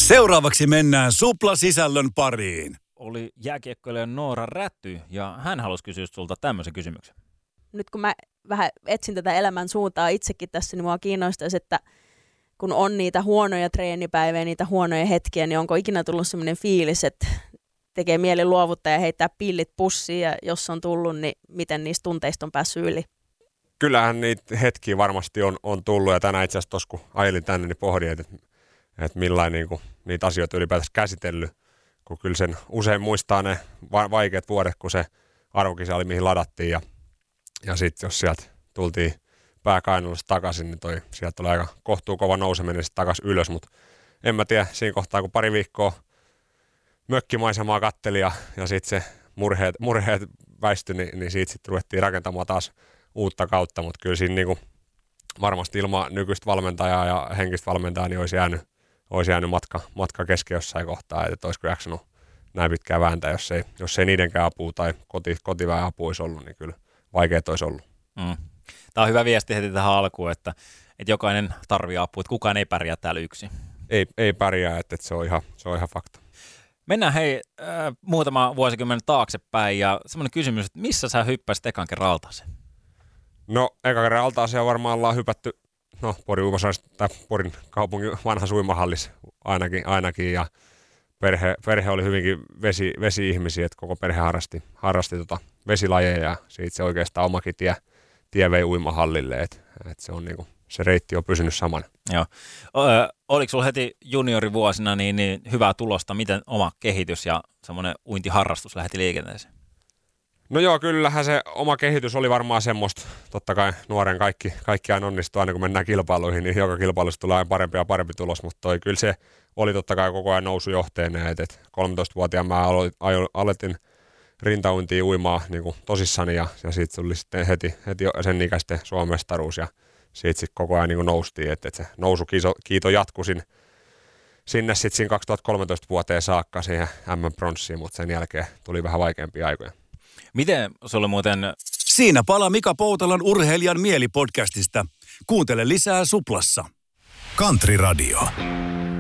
Seuraavaksi mennään Supla-sisällön pariin. Oli jääkiekkoilija Noora Räty ja hän halusi kysyä sulta tämmöisen kysymyksen. Nyt kun mä vähän etsin tätä elämän suuntaa itsekin tässä, niin mua kiinnostaisi, että kun on niitä huonoja treenipäiviä, niitä huonoja hetkiä, niin onko ikinä tullut sellainen fiilis, että tekee mieli luovuttaa ja heittää pillit pussiin, ja jos on tullut, niin miten niistä tunteista on päässyt yli? Kyllähän niitä hetkiä varmasti on tullut, ja tänään itse asiassa tuossa kun ajelin tänne, niin pohdin, että millainen niin niitä asioita ylipäätänsä käsitellyt, kun kyllä sen usein muistaa ne vaikeat vuodet, kun se arvokisa oli mihin ladattiin, ja sitten jos sieltä tultiin pääkainalossa takaisin, niin sieltä oli aika kohtuukova nouseminen sitten takaisin ylös, mutta en mä tiedä, siinä kohtaa kun pari viikkoa mökkimaisemaa katteli ja sitten se murheet väistyi, niin siitä sitten ruvettiin rakentamaan taas uutta kautta, mutta kyllä siinä niinku varmasti ilman nykyistä valmentajaa ja henkistä valmentajaa niin olisi jäänyt matka kesken jossain kohtaa, että olisiko jaksanut näin pitkään vääntää, jos ei niidenkään apua tai kotiväen apua olisi ollut, niin kyllä vaikeat olisi ollut. Tämä on hyvä viesti heti tähän alkuun, että jokainen tarvitsee apua, että kukaan ei pärjää täällä yksin. Ei pärjää, että se on ihan fakta. Mennään muutama vuosikymmen taaksepäin ja semmoinen kysymys, että missä sä hyppäsit ekan kerran altaaseen? No, ekan kerran altaaseen varmaan ollaan hypätty Porin uimasalissa tai Porin kaupungin vanhassa uimahallissa ainakin ja perhe oli hyvinkin vesi-ihmisiä, että koko perhe harrasti vesilajeja ja siitä se oikeastaan omakin tie vei uimahallille, että se on niinku, se reitti on pysynyt samana. Joo. Oliko sulla heti juniorivuosina niin hyvää tulosta, miten oma kehitys ja semmoinen uintiharrastus lähti liikenteeseen? No joo, kyllähän se oma kehitys oli varmaan semmoista, totta kai nuoren kaikki aina onnistuu, aina kun mennään kilpailuihin, niin joka kilpailussa tulee aina parempi ja parempi tulos, mutta kyllä se oli totta kai koko ajan nousujohteinen, että 13-vuotiaana mä aloitin rintauintia uimaa niin kuin tosissani ja siitä tuli sitten heti sen ikäisten Suomen mestaruus ja siitä sitten koko ajan niin kuin noustiin, että se nousukiito jatkui sinne sitten siinä 2013 vuoteen saakka siihen MM-pronssiin, mutta sen jälkeen tuli vähän vaikeampia aikoja. Miten sulle muuten... Siinä palaa Mika Poutalan Urheilijan mielipodcastista. Kuuntele lisää Suplassa. Country Radio.